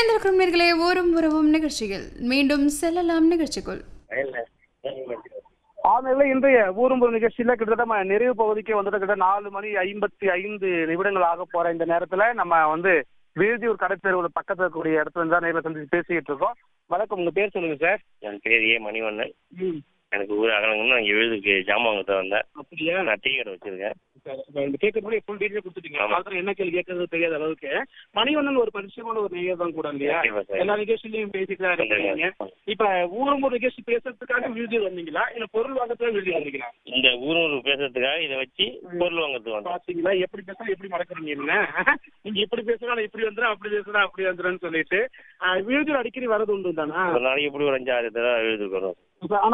இணைந்திருக்கும் நேர்களே ஊரும் உறவும் நிகழ்ச்சியில் மீண்டும் செல்லலாம் நிகழ்ச்சிக்குள். ஆனால இன்றைய ஊரும்புற நிகழ்ச்சியில கிட்டத்தட்ட நிறைவு பகுதிக்கு வந்துட்டு கிட்ட 4:55 ஆக போற இந்த நேரத்துல நம்ம வேதியூர் கடைத்தெருவுல பக்கத்துல இருக்கக்கூடிய இடத்துல தான் நேரில் சந்திச்சு பேசிக்கிட்டு இருக்கோம். வணக்கம், உங்க பேர் சொல்லுங்க சார். என் பேர் மணிவண்ணன். எனக்கு ஊர் அகலங்கன்னு நான் எழுதுக்கு ஜாமான் வாங்க வந்தேன். அப்படியா? நான் டீ கடை வச்சிருக்கேன். கேட்கறதுக்கு ஃபுல் டீட்டெயில் கொடுத்துட்டீங்க. என்ன கேள்வி கேட்கறது தெரியாத அளவுக்கு. மணிவண்ணன் ஒரு பரிச்சயமான ஒரு நேயர் தான் கூட இல்லையா? எல்லா நிகழ்ச்சியிலையும் பேசிட்டு தான் இருக்கீங்க. இப்ப ஊரும் நிகழ்ச்சி பேசுறதுக்காக விருது வந்தீங்களா இல்ல பொருள் வாங்கறதுக்காக விருது வந்தீங்களா? இந்த ஊரும் பேசுறதுக்காக இதை வச்சு பொருள் வாங்கறதுக்கு வந்தேன். பாத்தீங்களா எப்படி பேசா எப்படி மறக்குறீங்க? நீங்க இப்படி பேசுறா இப்படி வந்துடும், அப்படி பேசுறா அப்படி வந்துடும் சொல்லிட்டு விருது அடிக்கடி வரது உண்டு தானா? ஒரு நாளைக்கு இப்படி ஒரு 5-6 தடவை எழுதுக்கு வரும்.